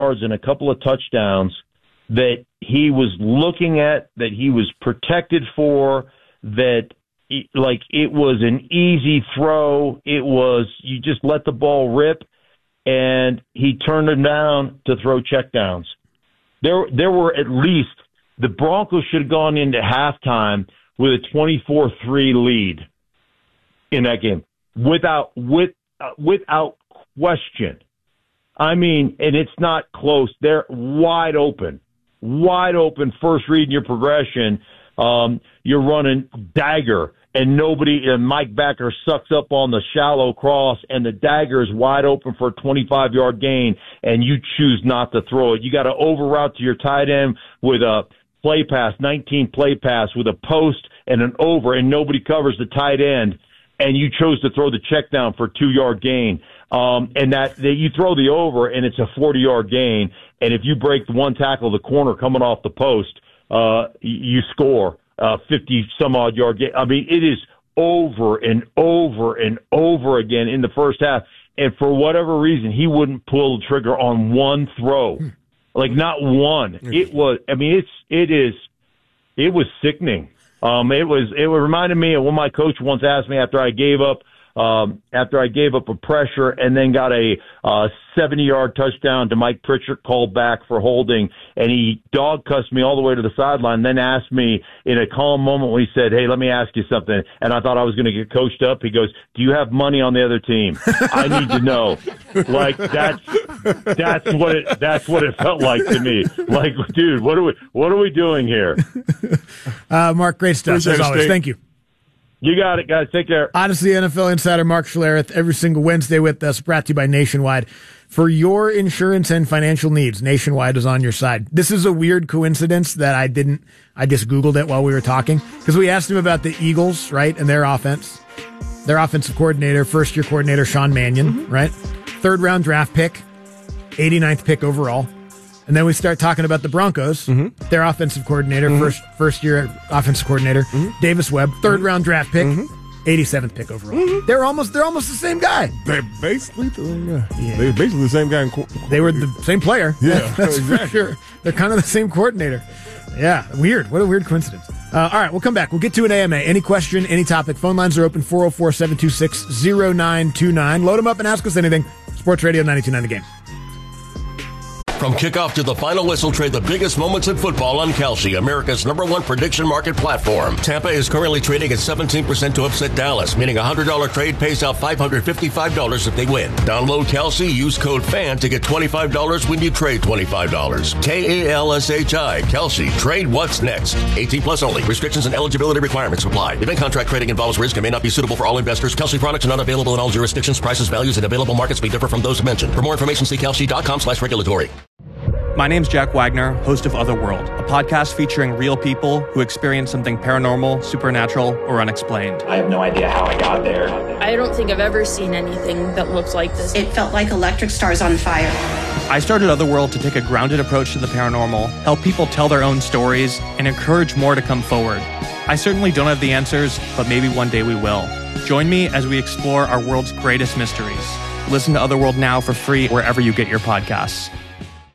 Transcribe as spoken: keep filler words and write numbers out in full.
yards and a couple of touchdowns that he was looking at, that he was protected for, that it, like it was an easy throw. It was, you just let the ball rip, and he turned it down to throw checkdowns. There, there were at least, the Broncos should have gone into halftime with a twenty-four three lead in that game, without with uh, without question. I mean, and it's not close. They're wide open, wide open. First reading your progression, um, you're running dagger, and nobody. And Mike Backer sucks up on the shallow cross, and the dagger is wide open for a twenty-five yard gain, and you choose not to throw it. You got to overroute to your tight end with a play pass, nineteen play pass with a post and an over, and nobody covers the tight end, and you chose to throw the check down for a two yard gain. Um, and that, that you throw the over, and it's a forty yard gain. And if you break the one tackle, the corner coming off the post, uh, you score uh, fifty some odd yard gain. I mean, it is over and over and over again in the first half. And for whatever reason, he wouldn't pull the trigger on one throw, like not one. It was, I mean, it's, it is, it was sickening. Um, it was, it reminded me of when my coach once asked me after I gave up, um, after I gave up a pressure and then got a, uh, seventy yard touchdown to Mike Pritchard, called back for holding, and he dog cussed me all the way to the sideline, then asked me in a calm moment when he said, "Hey, let me ask you something." And I thought I was going to get coached up. He goes, "Do you have money on the other team? I need to know." Like, that's, that's what it, that's what it felt like to me. Like, dude, what are we, what are we doing here? Uh, Mark, great stuff as always. Thank you. You got it, guys. Take care. Odyssey N F L insider Mark Schlereth every single Wednesday with us, brought to you by Nationwide. For your insurance and financial needs, Nationwide is on your side. This is a weird coincidence that I didn't, I just Googled it while we were talking, because we asked him about the Eagles, right, and their offense. Their offensive coordinator, first-year coordinator, Sean Mannion, mm-hmm. right? Third-round draft pick, eighty-ninth pick overall. And then we start talking about the Broncos, mm-hmm. their offensive coordinator, mm-hmm. first first year offensive coordinator, mm-hmm. Davis Webb, third mm-hmm. round draft pick, mm-hmm. eighty-seventh pick overall. Mm-hmm. They're almost they're almost the same guy. They're basically the same guy. Yeah. They're basically the same guy. In co- they were the same player. Yeah, that's exactly. for sure. They're kind of the same coordinator. Yeah, weird. What a weird coincidence. Uh, all right, we'll come back. We'll get to an A M A. Any question, any topic. Phone lines are open, four oh four, seven two six, oh nine two nine. Load them up and ask us anything. Sports Radio ninety-two point nine The Game. From kickoff to the final whistle, trade the biggest moments in football on Kalshi, America's number one prediction market platform. Tampa is currently trading at seventeen percent to upset Dallas, meaning a one hundred dollars trade pays out five hundred fifty-five dollars if they win. Download Kalshi, use code FAN to get twenty-five dollars when you trade twenty-five dollars. K A L S H I, Kalshi. Trade what's next. eighteen plus only. Restrictions and eligibility requirements apply. Event contract trading involves risk and may not be suitable for all investors. Kalshi products are not available in all jurisdictions. Prices, values, and available markets may differ from those mentioned. For more information, see kalshi.com slash regulatory. My name's Jack Wagner, host of Otherworld, a podcast featuring real people who experience something paranormal, supernatural, or unexplained. I have no idea how I got there. I don't think I've ever seen anything that looks like this. It felt like electric stars on fire. I started Otherworld to take a grounded approach to the paranormal, help people tell their own stories, and encourage more to come forward. I certainly don't have the answers, but maybe one day we will. Join me as we explore our world's greatest mysteries. Listen to Otherworld now for free wherever you get your podcasts.